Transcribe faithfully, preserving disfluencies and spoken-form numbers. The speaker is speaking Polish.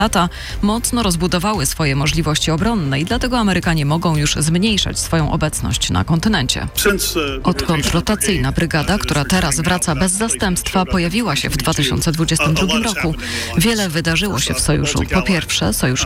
lata mocno rozbudowały swoje możliwości obronne i dlatego Amerykanie mogą już zmniejszać swoją obecność na kontynencie. Odkąd rotacyjna brygada, która teraz wraca bez zastępstwa, pojawiła się w dwa tysiące dwudziestym drugim roku, wiele wydarzyło się w sojuszu. Po pierwsze, sojusz